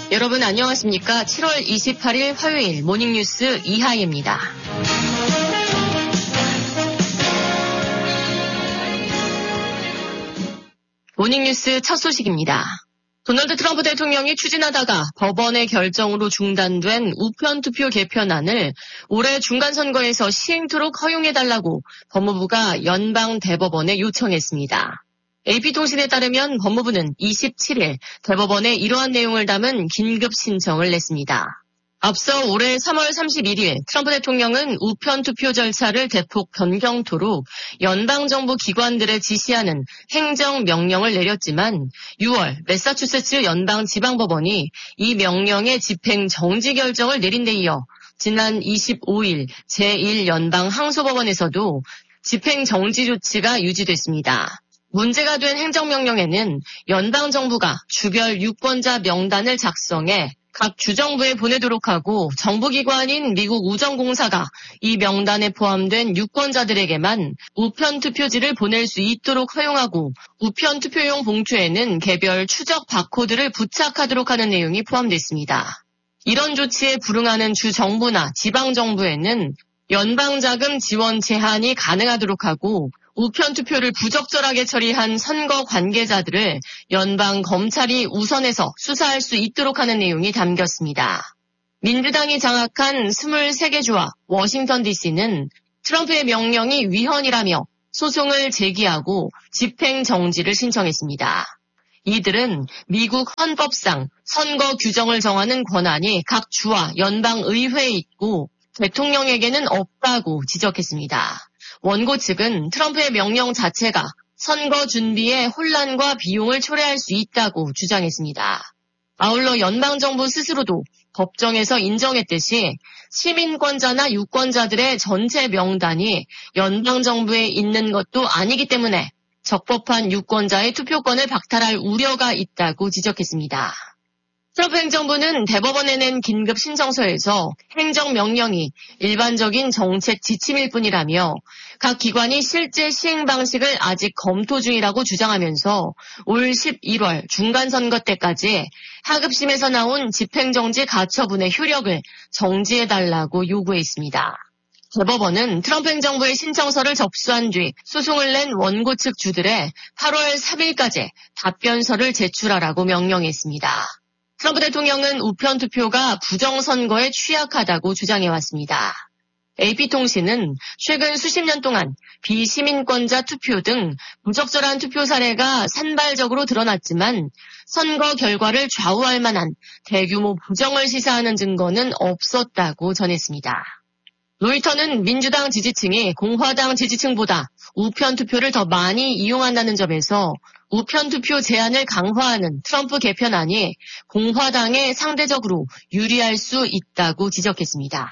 여러분 안녕하십니까? 7월 28일 화요일 모닝뉴스 이하예입니다. 모닝뉴스 첫 소식입니다. 도널드 트럼프 대통령이 추진하다가 법원의 결정으로 중단된 우편투표 개편안을 올해 중간선거에서 시행토록 허용해달라고 법무부가 연방대법원에 요청했습니다. AP통신에 따르면 법무부는 27일 대법원에 이러한 내용을 담은 긴급 신청을 냈습니다. 앞서 올해 3월 31일 트럼프 대통령은 우편투표 절차를 대폭 변경토록 연방정부 기관들에 지시하는 행정명령을 내렸지만 6월 매사추세츠 연방지방법원이 이 명령의 집행정지 결정을 내린 데 이어 지난 25일 제1연방항소법원에서도 집행정지 조치가 유지됐습니다. 문제가 된 행정명령에는 연방정부가 주별 유권자 명단을 작성해 각 주정부에 보내도록 하고 정부기관인 미국 우정공사가 이 명단에 포함된 유권자들에게만 우편투표지를 보낼 수 있도록 허용하고 우편투표용 봉투에는 개별 추적 바코드를 부착하도록 하는 내용이 포함됐습니다. 이런 조치에 불응하는 주정부나 지방정부에는 연방자금 지원 제한이 가능하도록 하고 우편투표를 부적절하게 처리한 선거 관계자들을 연방 검찰이 우선해서 수사할 수 있도록 하는 내용이 담겼습니다. 민주당이 장악한 23개 주와 워싱턴 DC는 트럼프의 명령이 위헌이라며 소송을 제기하고 집행정지를 신청했습니다. 이들은 미국 헌법상 선거 규정을 정하는 권한이 각 주와 연방의회에 있고 대통령에게는 없다고 지적했습니다. 원고 측은 트럼프의 명령 자체가 선거 준비에 혼란과 비용을 초래할 수 있다고 주장했습니다. 아울러 연방정부 스스로도 법정에서 인정했듯이 시민권자나 유권자들의 전체 명단이 연방정부에 있는 것도 아니기 때문에 적법한 유권자의 투표권을 박탈할 우려가 있다고 지적했습니다. 트럼프 행정부는 대법원에 낸 긴급 신청서에서 행정명령이 일반적인 정책 지침일 뿐이라며 각 기관이 실제 시행 방식을 아직 검토 중이라고 주장하면서 올 11월 중간선거 때까지 하급심에서 나온 집행정지 가처분의 효력을 정지해달라고 요구했습니다. 대법원은 트럼프 행정부의 신청서를 접수한 뒤 소송을 낸 원고 측 주들의 8월 3일까지 답변서를 제출하라고 명령했습니다. 트럼프 대통령은 우편투표가 부정선거에 취약하다고 주장해왔습니다. AP통신은 최근 수십 년 동안 비시민권자 투표 등 부적절한 투표 사례가 산발적으로 드러났지만 선거 결과를 좌우할 만한 대규모 부정을 시사하는 증거는 없었다고 전했습니다. 로이터는 민주당 지지층이 공화당 지지층보다 우편투표를 더 많이 이용한다는 점에서 우편투표 제한을 강화하는 트럼프 개편안이 공화당에 상대적으로 유리할 수 있다고 지적했습니다.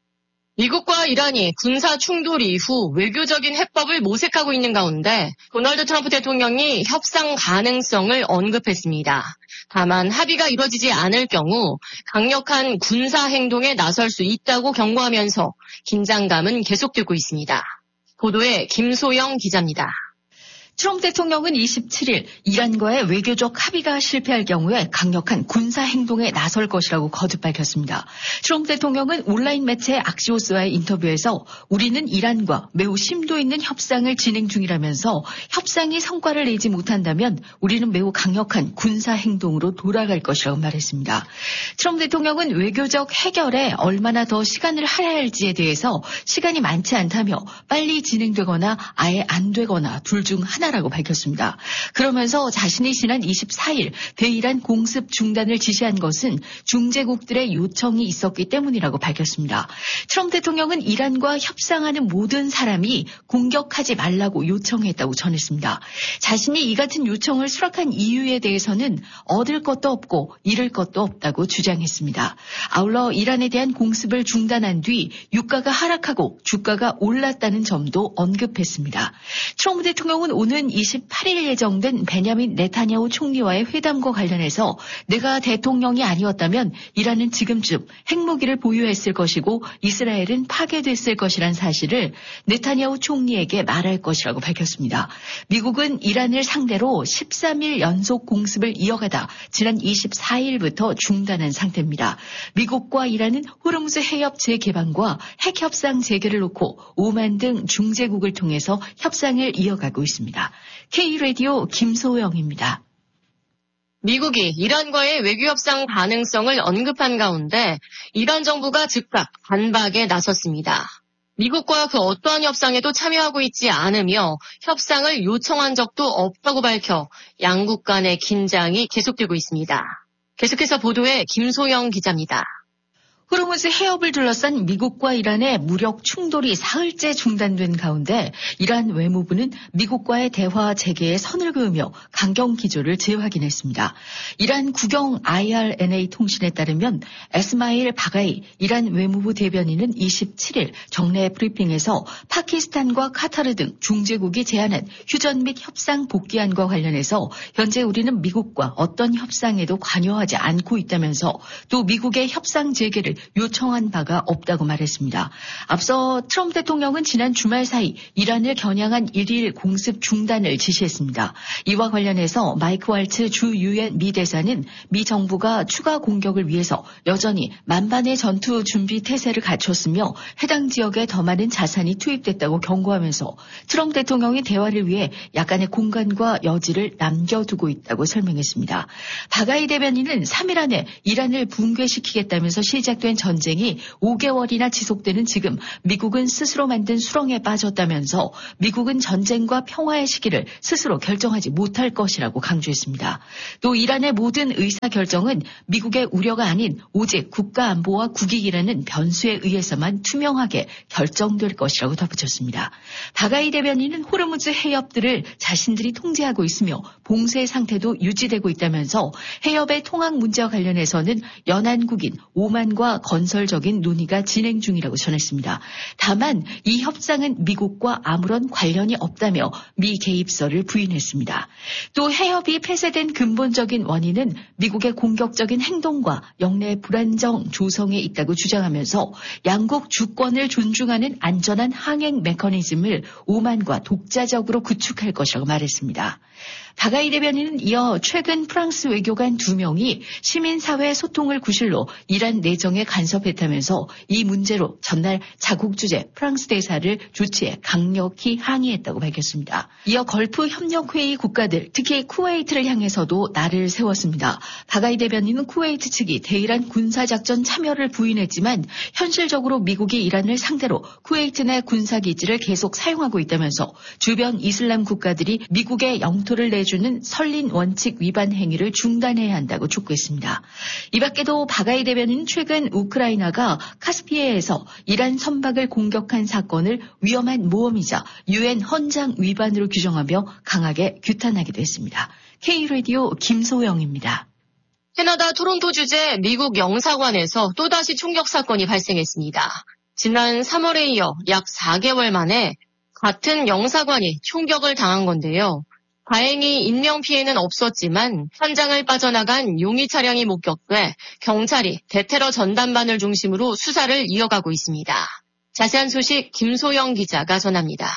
미국과 이란이 군사 충돌 이후 외교적인 해법을 모색하고 있는 가운데 도널드 트럼프 대통령이 협상 가능성을 언급했습니다. 다만 합의가 이뤄지지 않을 경우 강력한 군사 행동에 나설 수 있다고 경고하면서 긴장감은 계속되고 있습니다. 보도에 김소영 기자입니다. 트럼프 대통령은 27일 이란과의 외교적 합의가 실패할 경우에 강력한 군사 행동에 나설 것이라고 거듭 밝혔습니다. 트럼프 대통령은 온라인 매체 악시오스와의 인터뷰에서 우리는 이란과 매우 심도 있는 협상을 진행 중이라면서 협상이 성과를 내지 못한다면 우리는 매우 강력한 군사 행동으로 돌아갈 것이라고 말했습니다. 트럼프 대통령은 외교적 해결에 얼마나 더 시간을 할애할지에 대해서 시간이 많지 않다며 빨리 진행되거나 아예 안 되거나 둘 중 하나라고 밝혔습니다. 그러면서 자신이 지난 24일 대이란 공습 중단을 지시한 것은 중재국들의 요청이 있었기 때문이라고 밝혔습니다. 트럼프 대통령은 이란과 협상하는 모든 사람이 공격하지 말라고 요청했다고 전했습니다. 자신이 이 같은 요청을 수락한 이유에 대해서는 얻을 것도 없고 잃을 것도 없다고 주장했습니다. 아울러 이란에 대한 공습을 중단한 뒤 유가가 하락하고 주가가 올랐다는 점도 언급했습니다. 트럼프 대통령은 오늘 미국은 28일 예정된 베냐민 네타냐후 총리와의 회담과 관련해서 내가 대통령이 아니었다면 이란은 지금쯤 핵무기를 보유했을 것이고 이스라엘은 파괴됐을 것이란 사실을 네타냐후 총리에게 말할 것이라고 밝혔습니다. 미국은 이란을 상대로 13일 연속 공습을 이어가다 지난 24일부터 중단한 상태입니다. 미국과 이란은 호르무즈 해협 재개방과 핵 협상 재개를 놓고 오만 등 중재국을 통해서 협상을 이어가고 있습니다. K라디오 김소영입니다. 미국이 이란과의 외교협상 가능성을 언급한 가운데 이란 정부가 즉각 반박에 나섰습니다. 미국과 그 어떠한 협상에도 참여하고 있지 않으며 협상을 요청한 적도 없다고 밝혀 양국 간의 긴장이 계속되고 있습니다. 계속해서 보도에 김소영 기자입니다. 호르무즈 해협을 둘러싼 미국과 이란의 무력 충돌이 사흘째 중단된 가운데 이란 외무부는 미국과의 대화 재개에 선을 그으며 강경 기조를 재확인했습니다. 이란 국영 IRNA 통신에 따르면 에스마일 바가이 이란 외무부 대변인은 27일 정례 브리핑에서 파키스탄과 카타르 등 중재국이 제안한 휴전 및 협상 복귀안과 관련해서 현재 우리는 미국과 어떤 협상에도 관여하지 않고 있다면서 또 미국의 협상 재개를 요청한 바가 없다고 말했습니다. 앞서 트럼프 대통령은 지난 주말 사이 이란을 겨냥한 1일 공습 중단을 지시했습니다. 이와 관련해서 마이크 왈츠 주 유엔 미 대사는 미 정부가 추가 공격을 위해서 여전히 만반의 전투 준비 태세를 갖췄으며 해당 지역에 더 많은 자산이 투입됐다고 경고하면서 트럼프 대통령이 대화를 위해 약간의 공간과 여지를 남겨두고 있다고 설명했습니다. 바가이 대변인은 3일 안에 이란을 붕괴시키겠다면서 시작된 전쟁이 5개월이나 지속되는 지금 미국은 스스로 만든 수렁에 빠졌다면서 미국은 전쟁과 평화의 시기를 스스로 결정하지 못할 것이라고 강조했습니다. 또 이란의 모든 의사결정은 미국의 우려가 아닌 오직 국가안보와 국익이라는 변수에 의해서만 투명하게 결정될 것이라고 덧붙였습니다. 바가이 대변인은 호르무즈 해협들을 자신들이 통제하고 있으며 봉쇄 상태도 유지되고 있다면서 해협의 통항 문제와 관련해서는 연안국인 오만과 건설적인 논의가 진행 중이라고 전했습니다. 다만 이 협상은 미국과 아무런 관련이 없다며 미 개입설을 부인했습니다. 또 해협이 폐쇄된 근본적인 원인은 미국의 공격적인 행동과 영내 불안정 조성에 있다고 주장하면서 양국 주권을 존중하는 안전한 항행 메커니즘을 오만과 독자적으로 구축할 것이라고 말했습니다. 바가이 대변인은 이어 최근 프랑스 외교관 2명이 시민사회 소통을 구실로 이란 내정에 간섭했다면서 이 문제로 전날 자국 주재 프랑스 대사를 조치해 강력히 항의했다고 밝혔습니다. 이어 걸프 협력회의 국가들, 특히 쿠웨이트를 향해서도 날을 세웠습니다. 바가이 대변인은 쿠웨이트 측이 대이란 군사작전 참여를 부인했지만 현실적으로 미국이 이란을 상대로 쿠웨이트 내 군사기지를 계속 사용하고 있다면서 주변 이슬람 국가들이 미국의 영토를 내주는 설린 원칙 위반 행위를 중단해야 한다고 촉구했습니다. 이 밖에도 바가이 대변인은 최근 우크라이나가 카스피해에서 이란 선박을 공격한 사건을 위험한 모험이자 유엔 헌장 위반으로 규정하며 강하게 규탄하기도 했습니다. K라디오 김소영입니다. 캐나다 토론토 주재 미국 영사관에서 또다시 총격 사건이 발생했습니다. 지난 3월에 이어 약 4개월 만에 같은 영사관이 총격을 당한 건데요. 다행히 인명피해는 없었지만 현장을 빠져나간 용의 차량이 목격돼 경찰이 대테러 전담반을 중심으로 수사를 이어가고 있습니다. 자세한 소식 김소영 기자가 전합니다.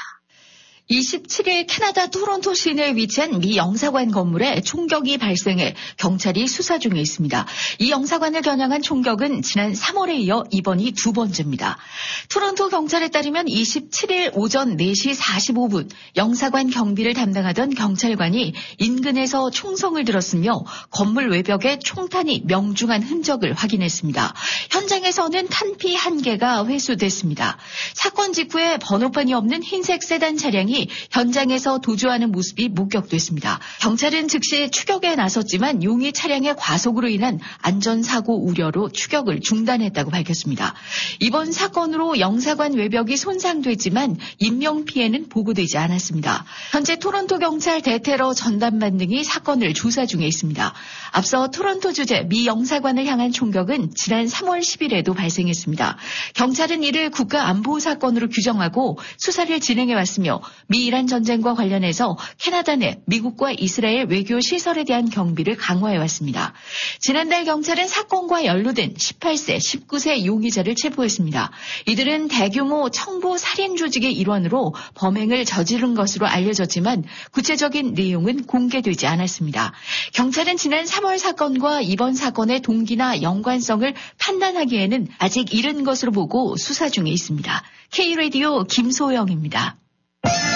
27일 캐나다 토론토 시내에 위치한 미 영사관 건물에 총격이 발생해 경찰이 수사 중에 있습니다. 이 영사관을 겨냥한 총격은 지난 3월에 이어 이번이 두 번째입니다. 토론토 경찰에 따르면 27일 오전 4시 45분 영사관 경비를 담당하던 경찰관이 인근에서 총성을 들었으며 건물 외벽에 총탄이 명중한 흔적을 확인했습니다. 현장에서는 탄피 1개가 회수됐습니다. 사건 직후에 번호판이 없는 흰색 세단 차량이 현장에서 도주하는 모습이 목격됐습니다. 경찰은 즉시 추격에 나섰지만 용의 차량의 과속으로 인한 안전사고 우려로 추격을 중단했다고 밝혔습니다. 이번 사건으로 영사관 외벽이 손상됐지만 인명피해는 보고되지 않았습니다. 현재 토론토 경찰 대테러 전담반 등이 사건을 조사 중에 있습니다. 앞서 토론토 주재 미 영사관을 향한 총격은 지난 3월 10일에도 발생했습니다. 경찰은 이를 국가안보 사건으로 규정하고 수사를 진행해왔으며 미-이란 전쟁과 관련해서 캐나다 내 미국과 이스라엘 외교 시설에 대한 경비를 강화해왔습니다. 지난달 경찰은 사건과 연루된 18세, 19세 용의자를 체포했습니다. 이들은 대규모 청부 살인 조직의 일원으로 범행을 저지른 것으로 알려졌지만 구체적인 내용은 공개되지 않았습니다. 경찰은 지난 3월 사건과 이번 사건의 동기나 연관성을 판단하기에는 아직 이른 것으로 보고 수사 중에 있습니다. K-라디오 김소영입니다.